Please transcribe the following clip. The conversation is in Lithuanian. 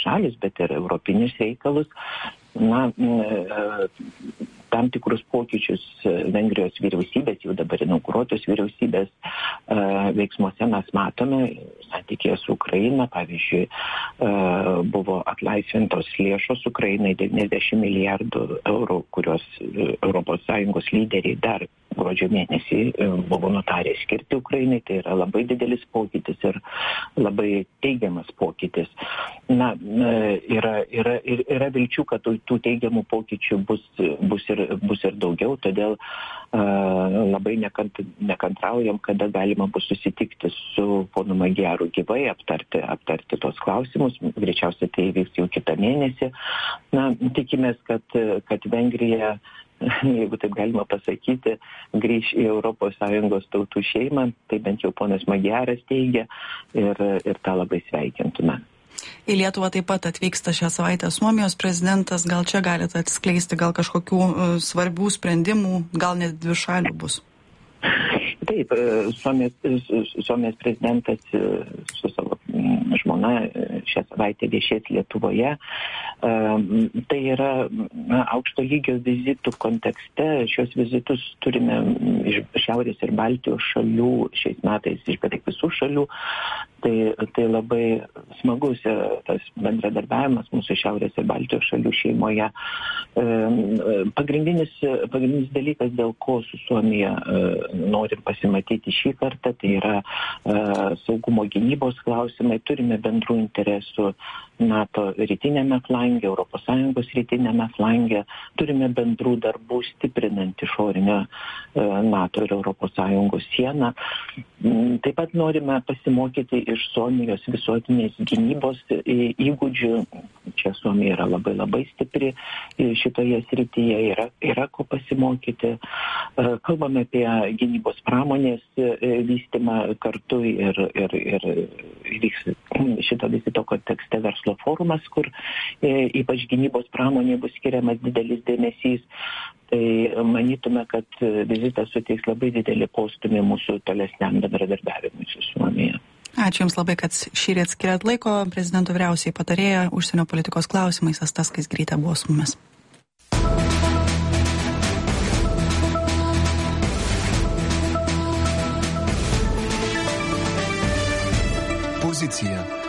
dvišalius, bet ir europinius reikalus. Tam tikrus pokyčius Vengrijos vyriausybės, jau dabar inauguruotos vyriausybės veiksmuose mes matome santykėje su Ukraina. Pavyzdžiui, buvo atlaisvintos lėšos Ukrainai 90 milijardų eurų, kurios ES lyderiai dar gruodžio mėnesį buvo nutarę skirti Ukrainai. Tai yra labai didelis pokytis ir labai teigiamas pokytis. Yra vilčių, kad tų teigiamų pokyčių bus ir daugiau, todėl labai nekantraujam, kada galima bus susitikti su ponu Magyaru gyvai, aptarti tos klausimus. Greičiausiai tai vyks jau kitą mėnesį. Tikimės, kad Vengrija, jeigu taip galima pasakyti, grįš į ES tautų šeimą, tai bent jau ponas Magyaras teigia ir tą labai sveikintume. Į Lietuvą taip pat atvyksta šią savaitę Suomijos prezidentas. Gal čia galite atskleisti gal kažkokių svarbių sprendimų, gal net dvišalių bus? Taip, Suomijos prezidentas su savo žmona šią savaitę viešės Lietuvoje. Tai yra aukšto lygio vizitų kontekste. Šios vizitus turime iš Šiaurės ir Baltijos šalių, šiais metais iš beveik visų šalių. Tai labai smagus tas bendradarbiavimas mūsų Šiaurės ir Baltijos šalių šeimoje. Pagrindinis dalykas, dėl ko su Suomija norim pasimatyti šį kartą, tai yra saugumo gynybos klausimai. Turime bendrų interesų NATO rytinėme flange, ES rytinėme flange. Turime bendrų darbų stiprinant išorinę NATO ir ES sieną. Taip pat norime pasimokyti iš Suomijos visuotinės gynybos įgūdžių. Čia Suomija yra labai labai stipri šitoje srityje, yra ko pasimokyti. Kalbame apie gynybos pramonės vystymą kartu ir vyks šito vizito kontekste verslo forumas, kur ypač gynybos pramonė bus skiriamas didelis dėmesys. Tai manytume, kad vizitas suteiks labai didelį postūmį mūsų tolesniam bendradarbiavimui su Suomija. Ačiū Jums labai, kad šįryt skiriat laiko. Prezidento vyriausiai patarėja užsienio politikos klausimais Asta Skaisgirytė buvo su mumis. Pozicija.